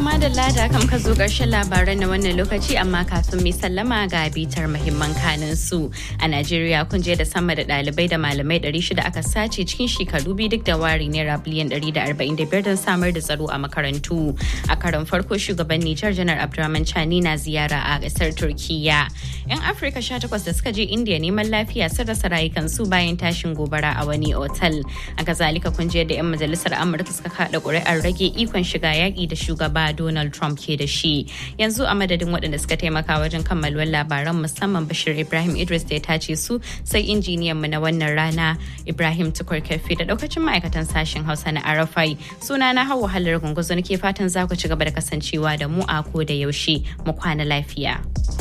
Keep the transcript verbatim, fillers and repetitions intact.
madalla da kam ka zo ƙarshen labaran na wannan lokaci amma kafin mai sallama ga bitar muhimman kanin su. A Najeriya kun je da sama da ɗalibai da malamai ɗari shida aka sace cikin shekaru biyu duk da wari naira biliyan ɗari da arba'in da biyar don samar da tsaro a makarantu. A karon farko shugaban Nijar Janar Abdurrahman Chani na ziyara a ƙasar Turkiyya. 'Yan Afirka sha takwas da suka je Indiya neman lafiya sun rasa rayukansu bayan tashin gobara a wani otal. A kazalika kun je da 'yan majalisar Amurka suka kaɗa ƙuri'ar rage ikon shiga yaƙi da shugaba Donald Trump ke da shi. Yanzu a madadin waɗanda suka taimaka wajen kammaluwar labaran musamman Bashir Ibrahim Idris da ya tace su sai injiniyan mu na wannan rana Ibrahim Tukur Kafi da daukacin ma'aikatan sashen Hausa na Arafai. Suna na Hauwa Hallar Gunguzo nake fatan za ku ci gaba da kasancewa da mu a ko da yaushe mu kwana lafiya.